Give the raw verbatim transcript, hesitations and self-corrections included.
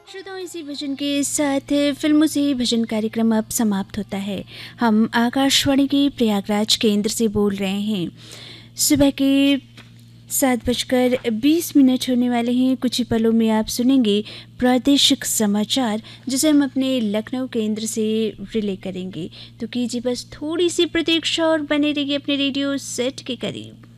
श्रोताओं, इसी भजन के साथ फिल्मों से भजन कार्यक्रम अब समाप्त होता है। हम आकाशवाणी के प्रयागराज केंद्र से बोल रहे हैं। सुबह के सात बजकर बीस मिनट होने वाले हैं। कुछ ही पलों में आप सुनेंगे प्रादेशिक समाचार, जिसे हम अपने लखनऊ केंद्र से रिले करेंगे। तो कीजिए बस थोड़ी सी प्रतीक्षा और बने रहिए अपने रेडियो सेट के करीब।